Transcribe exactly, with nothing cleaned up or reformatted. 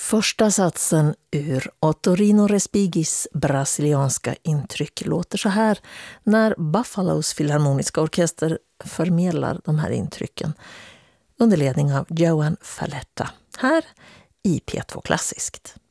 Första satsen ur Ottorino Respigis brasilianska intryck låter så här när Buffalos filharmoniska orkester förmedlar de här intrycken under ledning av Joan Falletta här i P två Klassiskt.